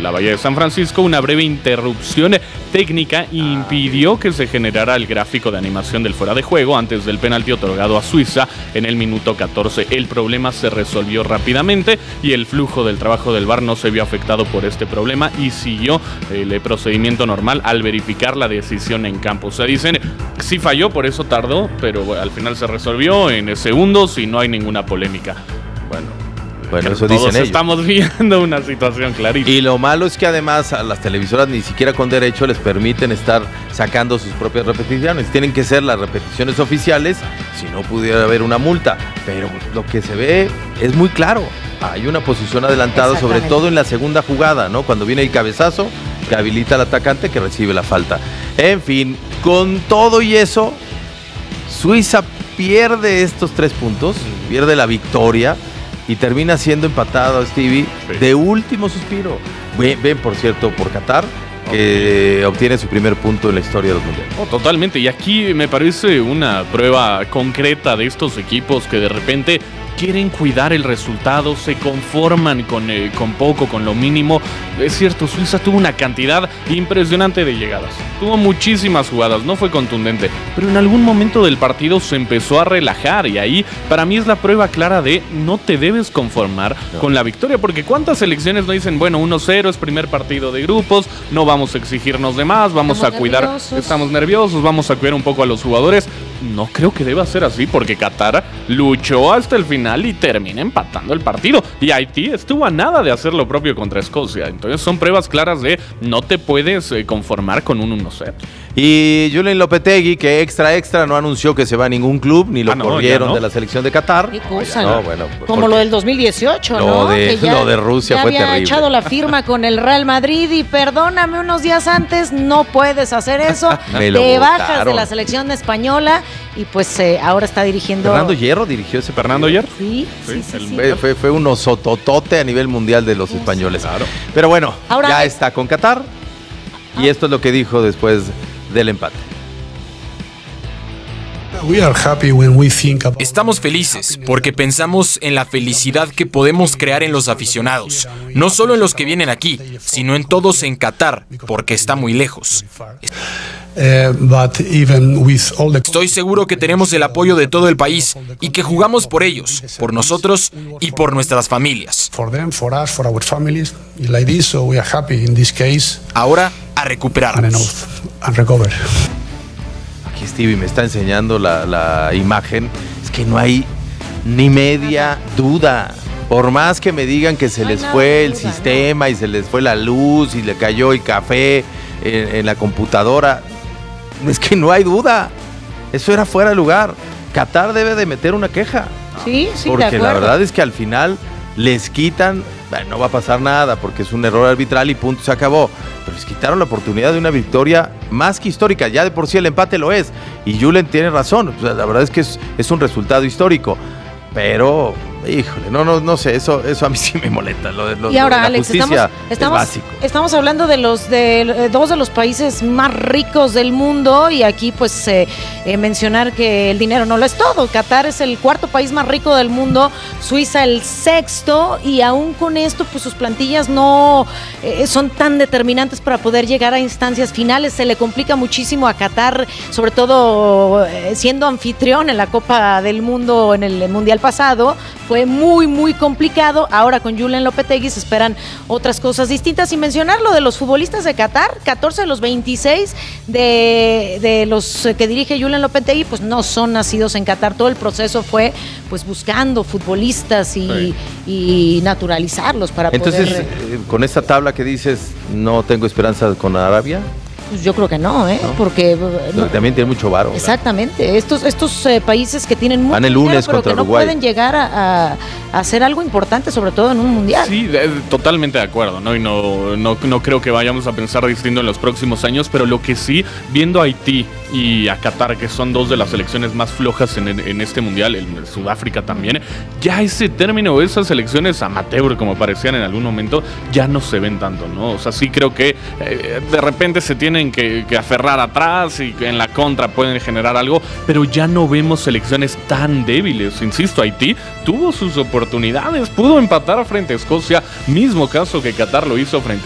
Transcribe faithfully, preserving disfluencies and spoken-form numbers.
la Bahía de San Francisco, una breve interrupción técnica impidió que se generara el gráfico de animación del fuera de juego antes del penalti otorgado a Suiza en el minuto catorce. El problema se resolvió rápidamente y el flujo del trabajo del V A R no se vio afectado por este problema y siguió el procedimiento normal al verificar la decisión en campo. O sea, dicen, sí falló, por eso tardó, pero bueno, al final se resolvió en segundos y no hay ninguna polémica. Bueno, Bueno, eso todos dicen ellos. Estamos viendo una situación clarísima. Y lo malo es que además a las televisoras ni siquiera con derecho les permiten estar sacando sus propias repeticiones. Tienen que ser las repeticiones oficiales, si no pudiera haber una multa. Pero lo que se ve es muy claro. Hay una posición adelantada, sobre todo en la segunda jugada, ¿no? Cuando viene el cabezazo que habilita al atacante que recibe la falta. En fin, con todo y eso, Suiza pierde estos tres puntos, pierde la victoria y termina siendo empatado, Stevie, sí. de último suspiro. Ven, ven, por cierto, por Qatar, que okay. obtiene su primer punto en la historia de los mundiales. Oh, totalmente, y aquí me parece una prueba concreta de estos equipos que de repente quieren cuidar el resultado, se conforman con, eh, con poco, con lo mínimo. Es cierto, Suiza tuvo una cantidad impresionante de llegadas, tuvo muchísimas jugadas, no fue contundente, pero en algún momento del partido se empezó a relajar y ahí para mí es la prueba clara de no te debes conformar no. con la victoria, porque cuántas selecciones no dicen, bueno, uno cero es primer partido de grupos, no vamos a exigirnos de más, vamos estamos a cuidar, nerviosos. estamos nerviosos, vamos a cuidar un poco a los jugadores. No creo que deba ser así, porque Qatar luchó hasta el final y termina empatando el partido. Y Haití estuvo a nada de hacer lo propio contra Escocia. Entonces son pruebas claras de no te puedes conformar con un uno cero. Y Julen Lopetegui, que extra extra no anunció que se va a ningún club, ni lo ah, no, corrieron no. de la selección de Qatar. ¿Qué cosa? No, bueno, como lo del dos mil dieciocho, lo ¿no? De, que ya, lo de Rusia ya fue había terrible. echado la firma con el Real Madrid y perdóname, unos días antes no puedes hacer eso. Te botaron. Bajas de la selección española y pues eh, ahora está dirigiendo. Fernando Hierro dirigió ese Fernando Hierro. Sí, sí, sí. sí, sí. Fue, fue, fue un osototote a nivel mundial de los sí, españoles. Claro. Pero bueno, ahora, ya está con Qatar y esto es lo que dijo después del empate. Estamos felices porque pensamos en la felicidad que podemos crear en los aficionados, no solo en los que vienen aquí, sino en todos en Qatar, porque está muy lejos. Estoy seguro que tenemos el apoyo de todo el país y que jugamos por ellos, por nosotros y por nuestras familias. Ahora a recuperarnos. Aquí Stevie me está enseñando la, la imagen. Es que no hay ni media duda. Por más que me digan que se les fue el sistema y se les fue la luz y le cayó el café en, en la computadora, es que no hay duda. Eso era fuera de lugar. Qatar debe de meter una queja. Sí, sí, porque de acuerdo. La verdad es que al final les quitan, bueno, no va a pasar nada porque es un error arbitral y punto, se acabó. Pero les quitaron la oportunidad de una victoria más que histórica. Ya de por sí el empate lo es. Y Julen tiene razón. O sea, la verdad es que es, es un resultado histórico. Pero, híjole, no, no, no sé, eso, eso a mí sí me molesta. Lo, lo, y ahora, lo de la Alex, justicia estamos, estamos, es básico. Estamos hablando de los de eh, dos de los países más ricos del mundo y aquí pues eh, eh, mencionar que el dinero no lo es todo. Qatar es el cuarto país más rico del mundo, Suiza el sexto, y aún con esto pues sus plantillas no eh, son tan determinantes para poder llegar a instancias finales. Se le complica muchísimo a Qatar, sobre todo eh, siendo anfitrión en la Copa del Mundo en el Mundial pasado. Fue muy, muy complicado. Ahora con Julen Lopetegui se esperan otras cosas distintas. Y mencionar lo de los futbolistas de Qatar, catorce de los veintiséis de, de los que dirige Julen Lopetegui, pues no son nacidos en Qatar. Todo el proceso fue pues buscando futbolistas y, sí. y naturalizarlos para Entonces, poder... Entonces, con esta tabla que dices, ¿no tengo esperanza con Arabia? Pues yo creo que no, ¿eh? ¿No? Porque no, también tiene mucho varo. Exactamente. ¿Verdad? Estos estos eh, países que tienen mucho Van el lunes dinero, pero contra que no Uruguay. pueden llegar a, a, a hacer algo importante, sobre todo en un mundial. Sí, de, totalmente de acuerdo, ¿no? Y no, no, no creo que vayamos a pensar distinto en los próximos años, pero lo que sí, viendo a Haití y a Qatar, que son dos de las selecciones más flojas en, en este mundial, en Sudáfrica también, ya ese término, esas selecciones amateur, como parecían en algún momento, ya no se ven tanto, ¿no? O sea, sí creo que eh, de repente se tienen que, que aferrar atrás y en la contra pueden generar algo, pero ya no vemos selecciones tan débiles. Insisto, Haití tuvo sus oportunidades, pudo empatar frente a Escocia, mismo caso que Qatar lo hizo frente